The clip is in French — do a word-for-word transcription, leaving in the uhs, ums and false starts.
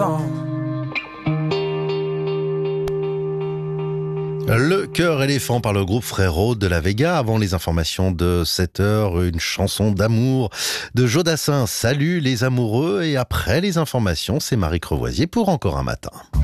éléphant. Le Chœur éléphant par le groupe Frérot de la Vega. Avant les informations de sept heures, une chanson d'amour de Jodassin. Salut les amoureux. Et après les informations, c'est Marie Crevoisier pour Encore un matin.